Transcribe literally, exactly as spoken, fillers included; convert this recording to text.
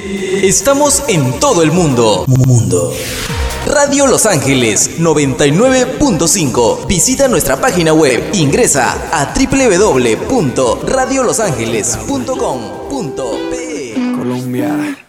Estamos en todo el mundo. Mundo. Radio Los Ángeles noventa y nueve punto cinco. Visita nuestra página web. Ingresa a doble u doble u doble u punto radio los ángeles punto com punto pe. Colombia.